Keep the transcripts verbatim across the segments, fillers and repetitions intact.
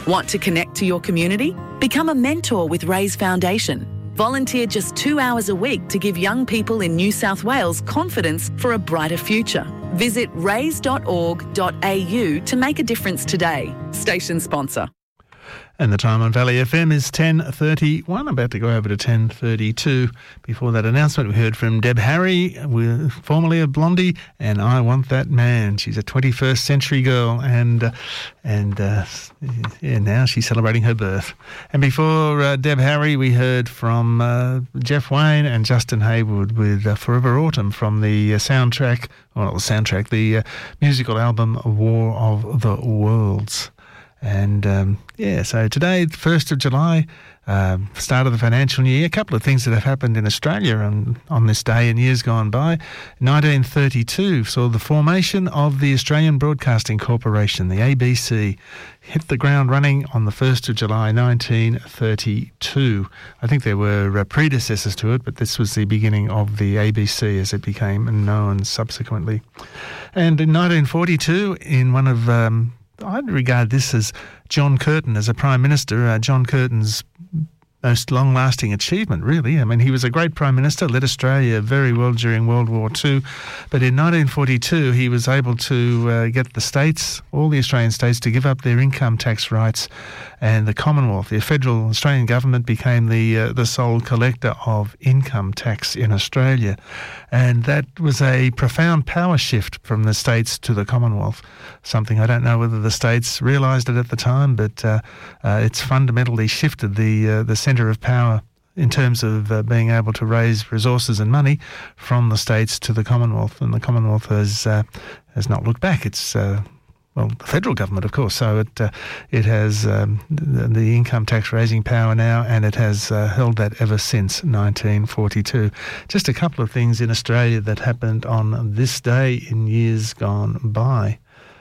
Want to connect to your community? Become a mentor with Raise Foundation. Volunteer just two hours a week to give young people in New South Wales confidence for a brighter future. Visit raise dot org dot a u to make a difference today. Station sponsor. And the time on Valley F M is ten thirty-one, about to go over to ten thirty-two. Before that announcement, we heard from Deb Harry, formerly of Blondie, and I Want That Man. She's a twenty-first century girl, and uh, and uh, yeah, now she's celebrating her birth. And before uh, Deb Harry, we heard from uh, Jeff Wayne and Justin Hayward with uh, Forever Autumn from the uh, soundtrack, well, not the soundtrack, the uh, musical album War of the Worlds. And, um, yeah, so today, the first of July, uh, start of the financial year, a couple of things that have happened in Australia on, on this day in years gone by. nineteen thirty-two saw the formation of the Australian Broadcasting Corporation, the A B C, hit the ground running on the first of July nineteen thirty-two. I think there were uh, predecessors to it, but this was the beginning of the A B C as it became known subsequently. And in nineteen forty-two, in one of... Um, I'd regard this as John Curtin as a Prime Minister, uh, John Curtin's most long-lasting achievement, really. I mean, he was a great Prime Minister, led Australia very well during World War Two, but in nineteen forty-two he was able to uh, get the states, all the Australian states, to give up their income tax rights, and the Commonwealth, the federal Australian government, became the uh, the sole collector of income tax in Australia. And that was a profound power shift from the states to the Commonwealth, something I don't know whether the states realised it at the time, but uh, uh, it's fundamentally shifted the uh, the centre of power in terms of uh, being able to raise resources and money from the states to the Commonwealth. And the Commonwealth has uh, has not looked back. It's uh, well, the federal government, of course. So it uh, it has um, the, the income tax raising power now, and it has uh, held that ever since nineteen forty-two. Just a couple of things in Australia that happened on this day in years gone by,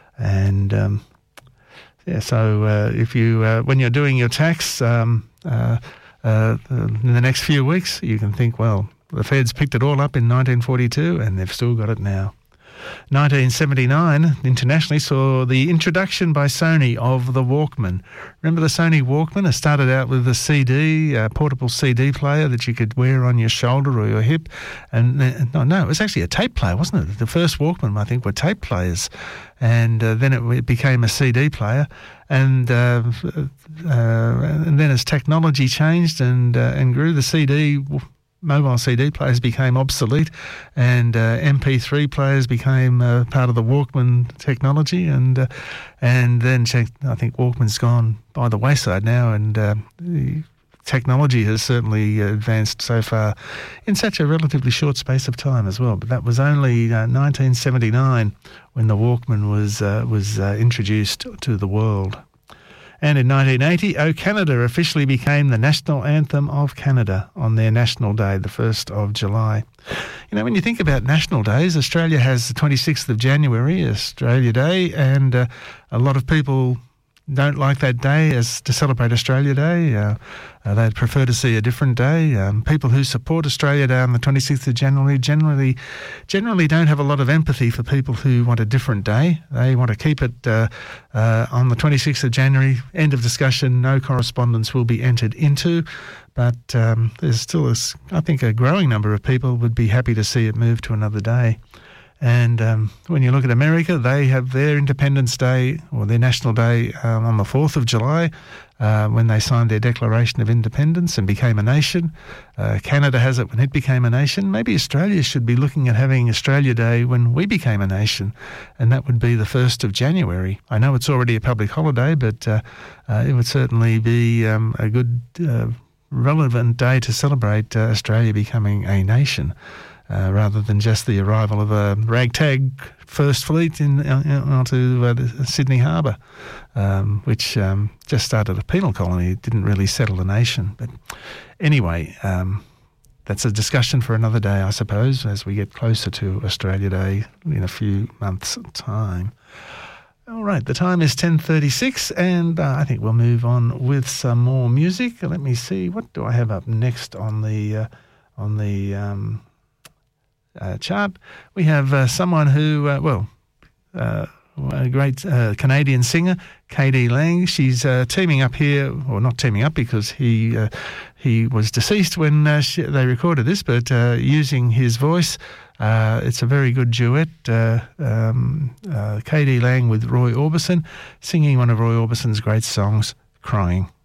and um, yeah. So uh, if you uh, when you're doing your tax um, uh, uh, in the next few weeks, you can think, well, the Feds picked it all up in nineteen forty-two, and they've still got it now. nineteen seventy-nine internationally saw the introduction by Sony of the Walkman. Remember the Sony Walkman? It started out with a C D, a portable C D player that you could wear on your shoulder or your hip. And uh, no, no, it was actually a tape player, wasn't it? The first Walkman, I think, were tape players. And uh, then it, it became a C D player. And uh, uh, and then as technology changed and uh, and grew, the C D mobile C D players became obsolete, and uh, M P three players became uh, part of the Walkman technology, and uh, and then I think Walkman's gone by the wayside now, and uh, the technology has certainly advanced so far in such a relatively short space of time as well. But that was only uh, nineteen seventy-nine when the Walkman was uh, was uh, introduced to the world. And in nineteen eighty, O Canada officially became the national anthem of Canada on their National Day, the first of July. You know, when you think about national days, Australia has the twenty-sixth of January, Australia Day, and uh, a lot of people don't like that day as to celebrate Australia Day. Uh, uh, they'd prefer to see a different day. Um, people who support Australia Day on the twenty-sixth of January generally generally don't have a lot of empathy for people who want a different day. They want to keep it uh, uh, on the twenty-sixth of January. End of discussion. No correspondence will be entered into. But um, there's still, a, I think, a growing number of people would be happy to see it move to another day. And um, when you look at America, they have their Independence Day, or their National Day, um, on the fourth of July, uh, when they signed their Declaration of Independence and became a nation. Uh, Canada has it when it became a nation. Maybe Australia should be looking at having Australia Day when we became a nation, and that would be the first of January. I know it's already a public holiday, but uh, uh, it would certainly be um, a good, uh, relevant day to celebrate uh, Australia becoming a nation. Uh, rather than just the arrival of a ragtag First Fleet in, uh, onto uh, Sydney Harbour, um, which um, just started a penal colony. It didn't really settle a nation. But anyway, um, that's a discussion for another day, I suppose, as we get closer to Australia Day in a few months' time. All right, the time is ten thirty-six, and uh, I think we'll move on with some more music. Let me see, what do I have up next on the uh, on the um, Uh, chart? We have uh, someone who, uh, well, uh, a great uh, Canadian singer, K D Lang. She's uh, teaming up here, or not teaming up because he uh, he was deceased when uh, she, they recorded this, but uh, using his voice. Uh, it's a very good duet. Uh, um, uh, K D Lang with Roy Orbison, singing one of Roy Orbison's great songs, Crying.